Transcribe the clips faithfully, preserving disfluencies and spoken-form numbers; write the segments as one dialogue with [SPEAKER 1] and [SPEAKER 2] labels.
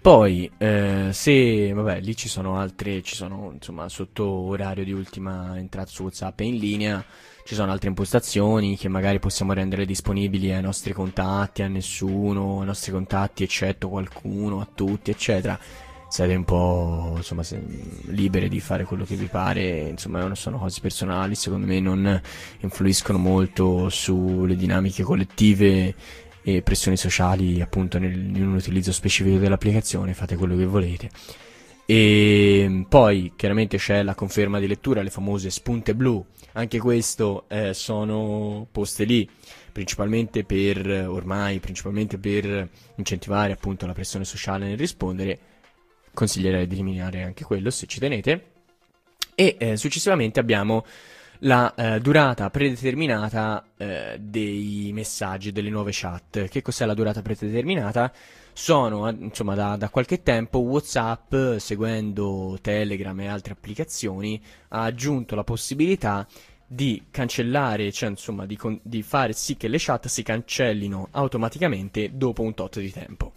[SPEAKER 1] Poi, eh, se, vabbè, lì ci sono altre, ci sono, insomma, sotto orario di ultima entrata su WhatsApp e in linea, ci sono altre impostazioni che magari possiamo rendere disponibili ai nostri contatti, a nessuno, ai nostri contatti, eccetto qualcuno, a tutti, eccetera. Siete un po', insomma, se- liberi di fare quello che vi pare, insomma, non sono cose personali, secondo me non influiscono molto sulle dinamiche collettive e pressioni sociali, appunto, nel, in un utilizzo specifico dell'applicazione. Fate quello che volete. E poi chiaramente c'è la conferma di lettura, le famose spunte blu. Anche questo, eh, sono poste lì principalmente per, ormai principalmente per incentivare appunto la pressione sociale nel rispondere. Consiglierei di eliminare anche quello se ci tenete. E eh, successivamente abbiamo la eh, durata predeterminata eh, dei messaggi, delle nuove chat. Che cos'è la durata predeterminata? Sono, eh, insomma, da, da qualche tempo WhatsApp, seguendo Telegram e altre applicazioni, ha aggiunto la possibilità di cancellare, cioè insomma di, con- di fare sì che le chat si cancellino automaticamente dopo un tot di tempo.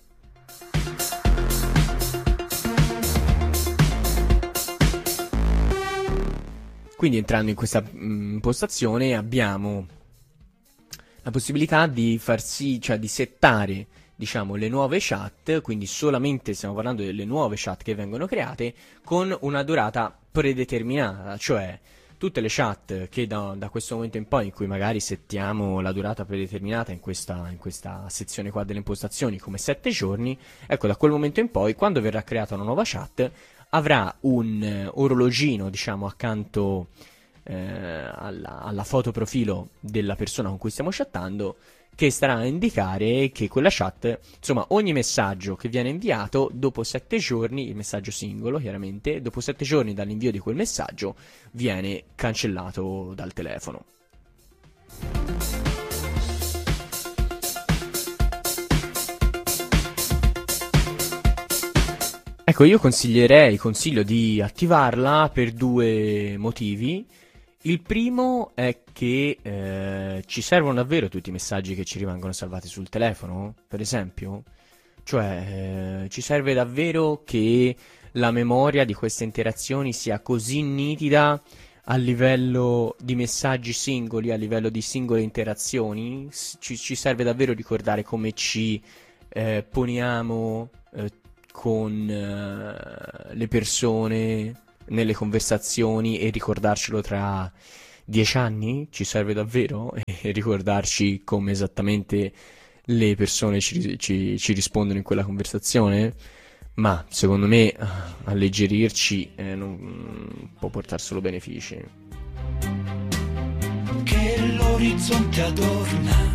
[SPEAKER 1] Quindi entrando in questa mm, impostazione abbiamo la possibilità di far sì, cioè di settare, diciamo, le nuove chat, quindi solamente stiamo parlando delle nuove chat che vengono create, con una durata predeterminata, cioè tutte le chat che da, da questo momento in poi, in cui magari settiamo la durata predeterminata in questa, in questa sezione qua delle impostazioni come sette giorni, ecco, da quel momento in poi, quando verrà creata una nuova chat, avrà un eh, orologino, diciamo, accanto eh, alla, alla foto profilo della persona con cui stiamo chattando, che starà a indicare che quella chat, insomma, ogni messaggio che viene inviato dopo sette giorni, il messaggio singolo chiaramente, dopo sette giorni dall'invio di quel messaggio, viene cancellato dal telefono. Ecco, io consiglierei, consiglio di attivarla per due motivi. Il primo è che eh, ci servono davvero tutti i messaggi che ci rimangono salvati sul telefono, per esempio. Cioè, eh, ci serve davvero che la memoria di queste interazioni sia così nitida a livello di messaggi singoli, a livello di singole interazioni. S- Ci, ci serve davvero ricordare come ci eh, poniamo eh, con eh, le persone nelle conversazioni, e ricordarcelo tra dieci anni? Ci serve davvero? E ricordarci come esattamente le persone ci, ci- ci rispondono in quella conversazione? Ma secondo me ah, alleggerirci eh, non può portare solo benefici.
[SPEAKER 2] Che l'orizzonte adorna.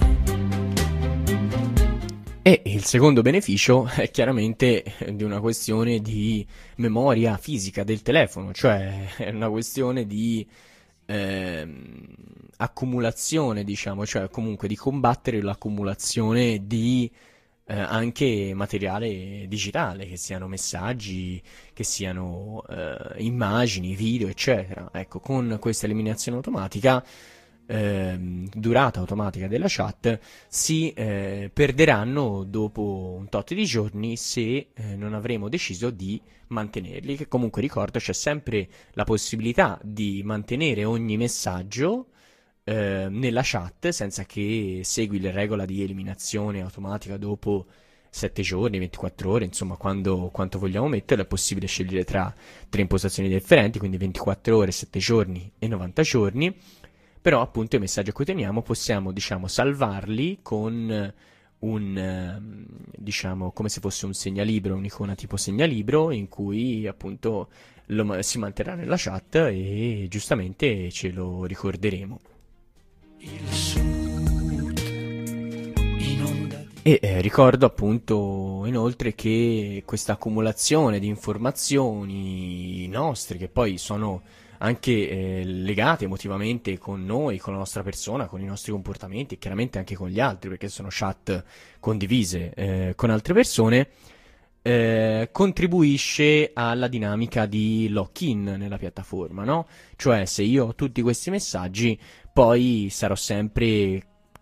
[SPEAKER 1] E il secondo beneficio è chiaramente eh, di una questione di memoria fisica del telefono, cioè è una questione di ehm, accumulazione, diciamo, cioè comunque di combattere l'accumulazione di eh, anche materiale digitale, che siano messaggi, che siano eh, immagini, video, eccetera. Ecco, con questa eliminazione automatica, ehm, durata automatica della chat, si eh, perderanno dopo un tot di giorni se eh, non avremo deciso di mantenerli. Che comunque, ricordo, c'è sempre la possibilità di mantenere ogni messaggio eh, nella chat senza che segui la regola di eliminazione automatica dopo sette giorni, ventiquattro ore, insomma, quando, quanto vogliamo metterlo. È possibile scegliere tra tre impostazioni differenti, quindi ventiquattro ore, sette giorni e novanta giorni. Però appunto i messaggi a cui teniamo possiamo, diciamo, salvarli con un, ehm, diciamo, come se fosse un segnalibro, un'icona tipo segnalibro, in cui appunto lo ma- si manterrà nella chat e giustamente ce lo ricorderemo.
[SPEAKER 2] Il sud inonda di
[SPEAKER 1] E eh, ricordo appunto inoltre che questa accumulazione di informazioni nostre, che poi sono anche eh, legate emotivamente con noi, con la nostra persona, con i nostri comportamenti e chiaramente anche con gli altri, perché sono chat condivise eh, con altre persone, eh, contribuisce alla dinamica di lock-in nella piattaforma, no? Cioè, se io ho tutti questi messaggi, poi sarò sempre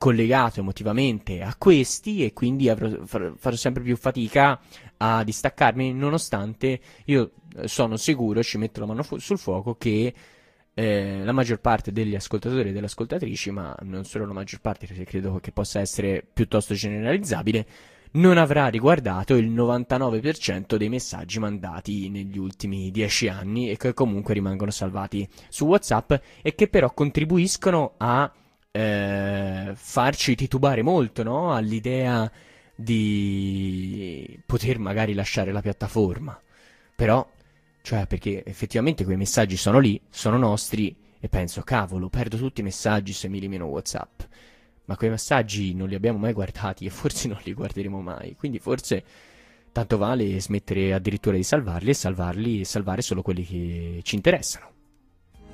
[SPEAKER 1] collegato emotivamente a questi e quindi avrò, farò, farò sempre più fatica a distaccarmi, nonostante io sono sicuro, ci metto la mano fu- sul fuoco, che eh, la maggior parte degli ascoltatori e delle ascoltatrici, ma non solo la maggior parte, perché credo che possa essere piuttosto generalizzabile, non avrà riguardato il novantanove per cento dei messaggi mandati negli ultimi dieci anni e che comunque rimangono salvati su WhatsApp e che però contribuiscono a eh, farci titubare molto, no? All'idea di poter magari lasciare la piattaforma. Però, cioè, perché effettivamente quei messaggi sono lì, sono nostri, e penso, cavolo, perdo tutti i messaggi se mi elimino WhatsApp. Ma quei messaggi non li abbiamo mai guardati e forse non li guarderemo mai. Quindi forse tanto vale smettere addirittura di salvarli e salvarli e salvare solo quelli che ci interessano.